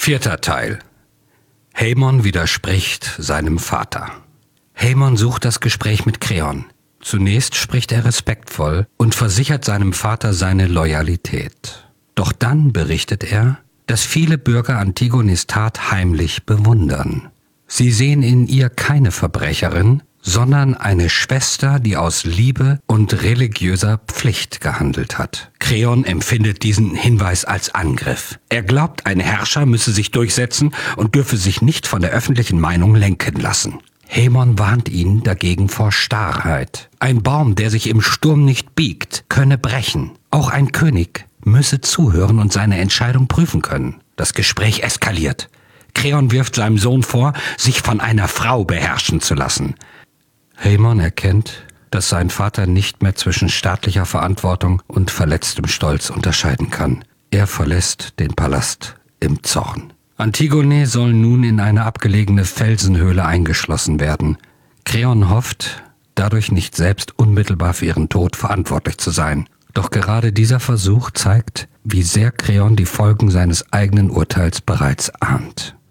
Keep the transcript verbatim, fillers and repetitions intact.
Vierter Teil. Haemon widerspricht seinem Vater. Haemon sucht das Gespräch mit Kreon. Zunächst spricht er respektvoll und versichert seinem Vater seine Loyalität. Doch dann berichtet er, dass viele Bürger Antigones Tat heimlich bewundern. Sie sehen in ihr keine Verbrecherin, sondern eine Schwester, die aus Liebe und religiöser Pflicht gehandelt hat. Kreon empfindet diesen Hinweis als Angriff. Er glaubt, ein Herrscher müsse sich durchsetzen und dürfe sich nicht von der öffentlichen Meinung lenken lassen. Haemon warnt ihn dagegen vor Starrheit. Ein Baum, der sich im Sturm nicht biegt, könne brechen. Auch ein König müsse zuhören und seine Entscheidung prüfen können. Das Gespräch eskaliert. Kreon wirft seinem Sohn vor, sich von einer Frau beherrschen zu lassen. Haemon erkennt, dass sein Vater nicht mehr zwischen staatlicher Verantwortung und verletztem Stolz unterscheiden kann. Er verlässt den Palast im Zorn. Antigone soll nun in eine abgelegene Felsenhöhle eingeschlossen werden. Kreon hofft, dadurch nicht selbst unmittelbar für ihren Tod verantwortlich zu sein. Doch gerade dieser Versuch zeigt, wie sehr Kreon die Folgen seines eigenen Urteils bereits ahnt.